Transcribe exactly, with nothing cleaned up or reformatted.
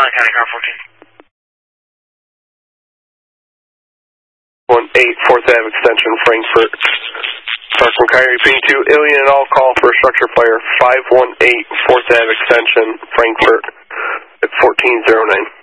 on, County Car fourteen. one eight, fourth Avenue Extension, Frankfort. Car from Coyote P two, alien and all, call for a structure fire, five one eight, fourth Avenue Extension, Frankfort, at fourteen oh nine.